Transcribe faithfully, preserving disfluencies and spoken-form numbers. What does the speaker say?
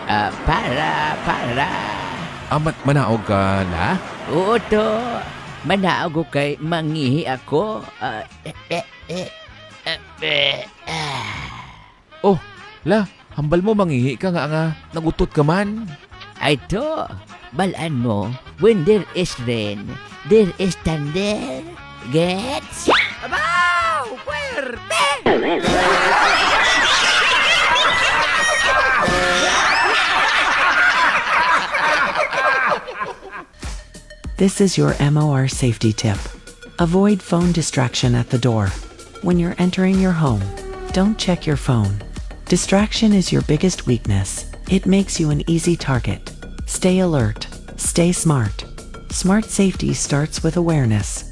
Ah, para, para. Amat manaog ka na? Oo to. Manaog ko kay mangihi ako. Ah, eh, eh, eh, eh, eh, ah. Oh, la, hambal mo mangihi ka nga nga. Nagutot ka man. Ay to, balaan mo, when there is rain, there is thunder. Gets? Abaw! Puwerte! This is your M O R safety tip. Avoid phone distraction at the door. When you're entering your home, don't check your phone. Distraction is your biggest weakness. It makes you an easy target. Stay alert. Stay smart. Smart safety starts with awareness.